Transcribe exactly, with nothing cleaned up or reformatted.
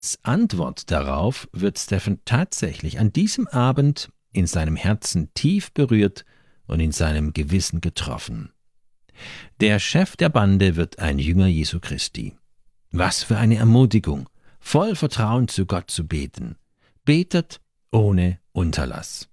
Als Antwort darauf wird Stephen tatsächlich an diesem Abend in seinem Herzen tief berührt und in seinem Gewissen getroffen. Der Chef der Bande wird ein Jünger Jesu Christi. Was für eine Ermutigung, voll Vertrauen zu Gott zu beten. Betet ohne Unterlass.